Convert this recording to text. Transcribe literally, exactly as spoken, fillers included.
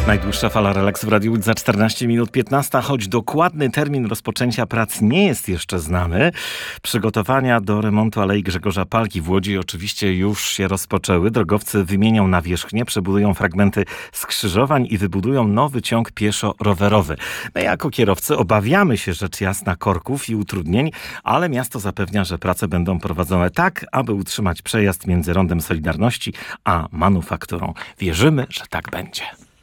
Najdłuższa fala relaksu w Radiu Łódź za czternaście minut piętnaście, choć dokładny termin rozpoczęcia prac nie jest jeszcze znany. Przygotowania do remontu Alei Grzegorza Palki w Łodzi oczywiście już się rozpoczęły. Drogowcy wymienią nawierzchnię, przebudują fragmenty skrzyżowań i wybudują nowy ciąg pieszo-rowerowy. My jako kierowcy obawiamy się rzecz jasna korków i utrudnień, ale miasto zapewnia, że prace będą prowadzone tak, aby utrzymać przejazd między Rondem Solidarności a Manufakturą. Wierzymy, że tak będzie.